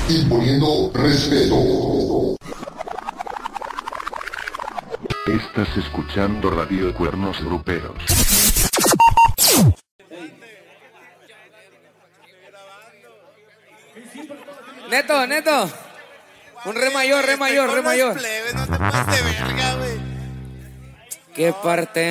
imponiendo respeto. Estás escuchando Radio Cuernos Gruperos. Neto. Un re mayor. Plebes, no te pases de verga, güey. ¿Qué parte